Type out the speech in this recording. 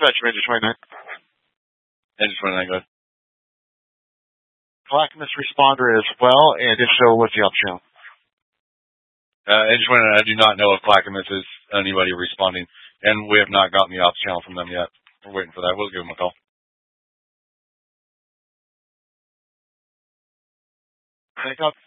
Dispatch from Engine 29. Engine 29, go ahead. Clackamas responder as well, and if so, what's the ops channel? Engine 29, I do not know if Clackamas is anybody responding, and we have not gotten the ops channel from them yet. We're waiting for that. We'll give them a call. Thank you.